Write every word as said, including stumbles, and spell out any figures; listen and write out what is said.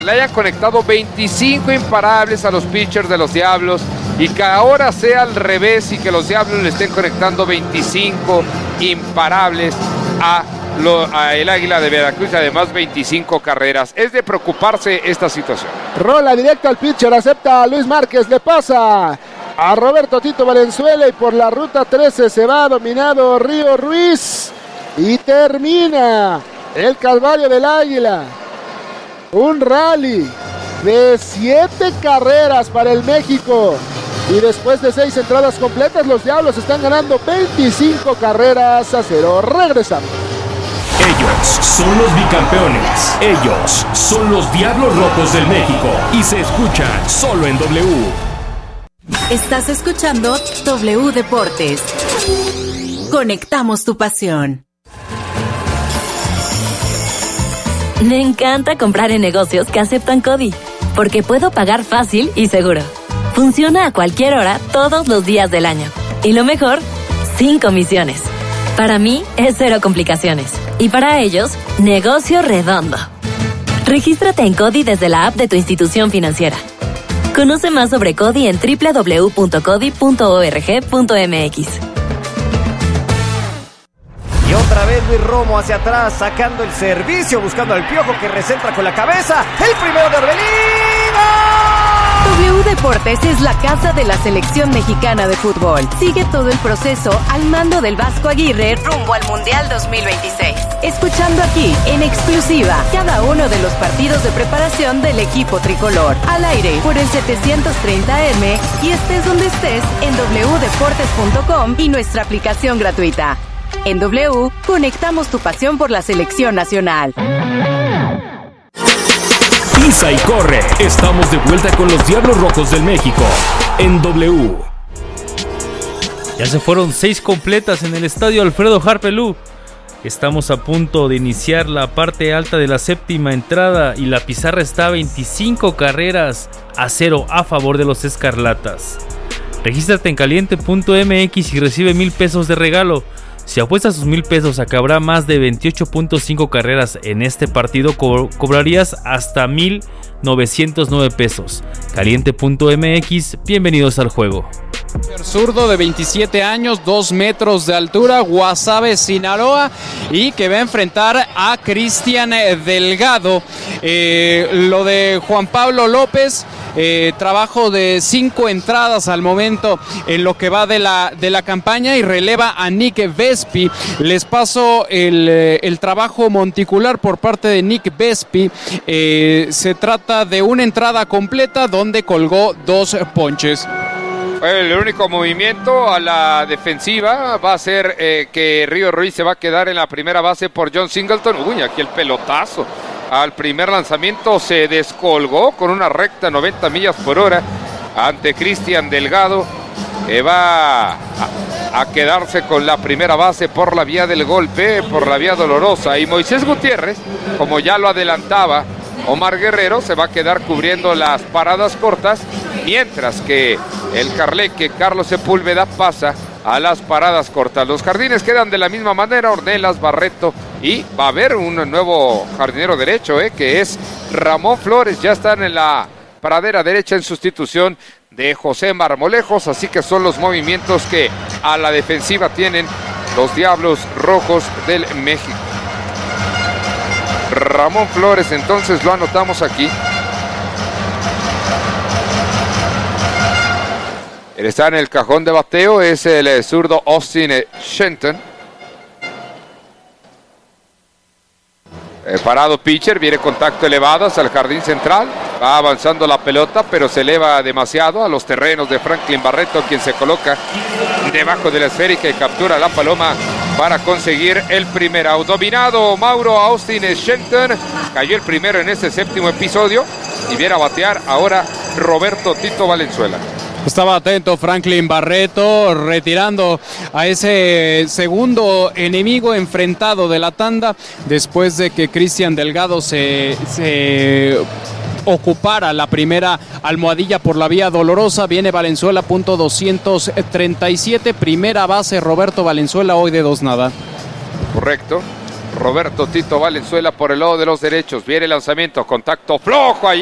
le hayan conectado veinticinco imparables a los pitchers de los Diablos y que ahora sea al revés y que los Diablos le estén conectando veinticinco imparables a, lo, a el Águila de Veracruz, además veinticinco carreras. Es de preocuparse esta situación. Rola directa al pitcher, acepta a Luis Márquez, le pasa a Roberto Tito Valenzuela y por la ruta trece se va dominado Río Ruiz y termina el calvario del Águila. Un rally de siete carreras para el México y después de seis entradas completas los Diablos están ganando veinticinco carreras a cero. Regresamos. Ellos son los bicampeones. Ellos son los Diablos Rojos del México y se escuchan solo en W. Estás escuchando W Deportes. Conectamos tu pasión. Me encanta comprar en negocios que aceptan CODI, porque puedo pagar fácil y seguro. Funciona a cualquier hora, todos los días del año. Y lo mejor, sin comisiones. Para mí, es cero complicaciones. Y para ellos, negocio redondo. Regístrate en CODI desde la app de tu institución financiera. Conoce más sobre CODI en doble u doble u doble u punto codi punto org punto m x. Y otra vez Luis Romo hacia atrás, sacando el servicio, buscando al Piojo que recentra con la cabeza. El primero de Orbelín. W Deportes es la casa de la selección mexicana de fútbol. Sigue todo el proceso al mando del Vasco Aguirre rumbo al Mundial dos mil veintiséis. Escuchando aquí, en exclusiva, cada uno de los partidos de preparación del equipo tricolor. Al aire, por el setecientos treinta eme y estés donde estés en doble u deportes punto com y nuestra aplicación gratuita. En W, conectamos tu pasión por la selección nacional. Pisa y corre. Estamos de vuelta con los Diablos Rojos del México en W. Ya se fueron seis completas en el estadio Alfredo Harpelú. Estamos a punto de iniciar la parte alta de la séptima entrada y la pizarra está a veinticinco carreras a cero a favor de los Escarlatas. Regístrate en caliente punto m x y recibe mil pesos de regalo. Si apuestas sus mil pesos a que habrá más de veintiocho punto cinco carreras en este partido, co- cobrarías hasta mil novecientos nueve pesos. caliente punto m x, bienvenidos al juego. Zurdo de veintisiete años, dos metros de altura, Guasave, Sinaloa, y que va a enfrentar a Cristian Delgado. Eh, lo de Juan Pablo López, eh, trabajo de cinco entradas al momento en lo que va de la, de la campaña y releva a Nick Vespi. Les paso el, el trabajo monticular por parte de Nick Vespi. Eh, se trata de una entrada completa donde colgó dos ponches. El único movimiento a la defensiva va a ser eh, que Río Ruiz se va a quedar en la primera base por John Singleton. Uy, aquí el pelotazo al primer lanzamiento se descolgó con una recta noventa millas por hora ante Cristian Delgado, que va a, a quedarse con la primera base por la vía del golpe, por la vía dolorosa. Y Moisés Gutiérrez, como ya lo adelantaba Omar Guerrero, se va a quedar cubriendo las paradas cortas, mientras que el Carleque Carlos Sepúlveda pasa a las paradas cortas. Los jardines quedan de la misma manera, Ornelas, Barreto, y va a haber un nuevo jardinero derecho, eh, que es Ramón Flores. Ya están en la pradera derecha en sustitución de José Marmolejos, así que son los movimientos que a la defensiva tienen los Diablos Rojos del México. Ramón Flores, entonces lo anotamos aquí. Él está en el cajón de bateo, es el eh, zurdo Austin eh, Shenton. Eh, parado pitcher, viene contacto elevado hacia el jardín central. Va avanzando la pelota, pero se eleva demasiado a los terrenos de Franklin Barreto, quien se coloca debajo de la esférica y captura la paloma para conseguir el primer out. Dominado Mauro Austin Shenton. Cayó el primero en este séptimo episodio y viene a batear ahora Roberto Tito Valenzuela. Estaba atento Franklin Barreto, retirando a ese segundo enemigo enfrentado de la tanda, después de que Cristian Delgado se, se ocupara la primera almohadilla por la vía dolorosa. Viene Valenzuela, punto doscientos treinta y siete, primera base Roberto Valenzuela, hoy de dos nada. Correcto. Roberto Tito Valenzuela por el lado de los derechos. Viene el lanzamiento, contacto flojo ahí.